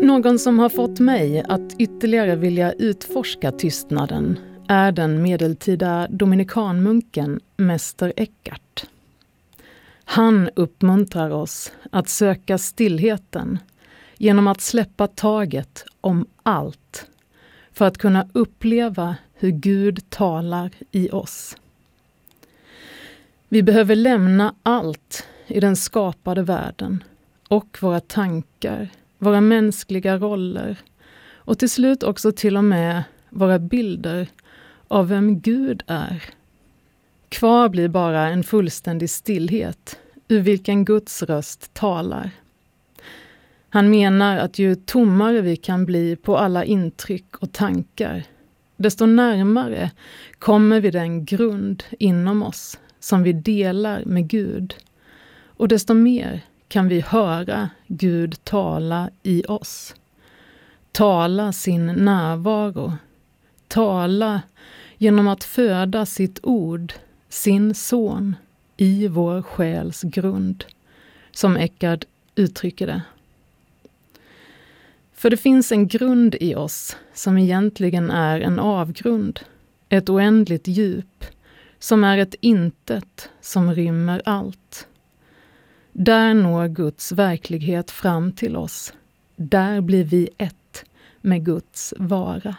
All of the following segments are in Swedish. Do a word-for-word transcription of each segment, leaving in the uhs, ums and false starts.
Någon som har fått mig att ytterligare vilja utforska tystnaden är den medeltida dominikanmunken Mäster Eckhart. Han uppmuntrar oss att söka stillheten genom att släppa taget om allt för att kunna uppleva hur Gud talar i oss. Vi behöver lämna allt i den skapade världen och våra tankar, våra mänskliga roller och till slut också till och med våra bilder av vem Gud är. Kvar blir bara en fullständig stillhet ur vilken Guds röst talar. Han menar att ju tommare vi kan bli på alla intryck och tankar, desto närmare kommer vi den grund inom oss som vi delar med Gud, och desto mer kan vi höra Gud tala i oss. Tala sin närvaro. Tala genom att föda sitt ord, sin son, i vår själs grund, som Eckhart uttrycker det. För det finns en grund i oss som egentligen är en avgrund, ett oändligt djup, som är ett intet som rymmer allt. Där når Guds verklighet fram till oss. Där blir vi ett med Guds vara.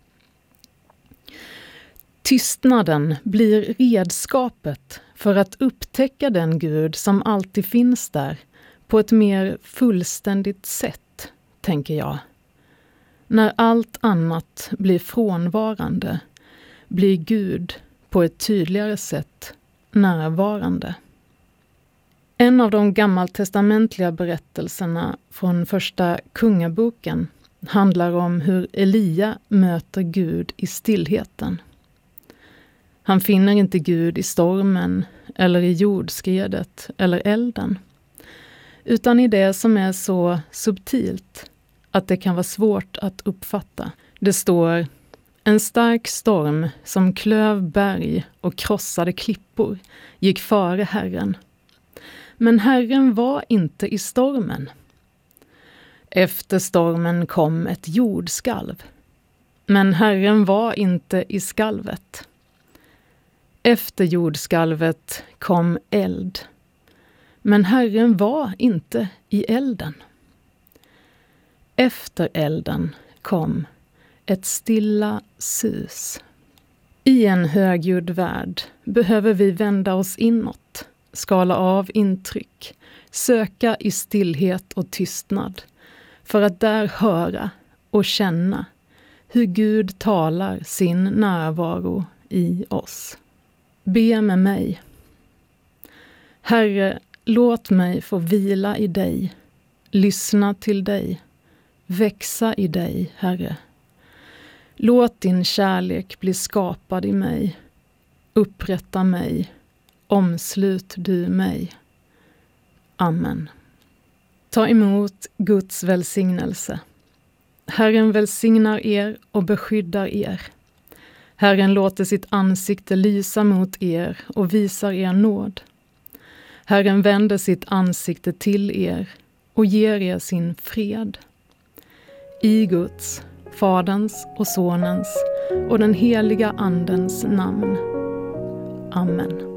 Tystnaden blir redskapet för att upptäcka den Gud som alltid finns där på ett mer fullständigt sätt, tänker jag. När allt annat blir frånvarande blir Gud på ett tydligare sätt närvarande. En av de gammaltestamentliga berättelserna från första kungaboken handlar om hur Elia möter Gud i stillheten. Han finner inte Gud i stormen eller i jordskredet eller elden, utan i det som är så subtilt att det kan vara svårt att uppfatta. Det står: en stark storm som klöv berg och krossade klippor gick före Herren. Men Herren var inte i stormen. Efter stormen kom ett jordskalv. Men Herren var inte i skalvet. Efter jordskalvet kom eld. Men Herren var inte i elden. Efter elden kom ett stilla sus. I en högljudd värld behöver vi vända oss inåt, skala av intryck, söka i stillhet och tystnad, för att där höra och känna hur Gud talar sin närvaro i oss. Be med mig. Herre, låt mig få vila i dig, lyssna till dig, växa i dig, Herre. Låt din kärlek bli skapad i mig, upprätta mig, omslut du mig. Amen. Ta emot Guds välsignelse. Herren välsignar er och beskyddar er. Herren låter sitt ansikte lysa mot er och visar er nåd. Herren vänder sitt ansikte till er och ger er sin fred. I Guds, Faderns och Sonens och den heliga Andens namn. Amen.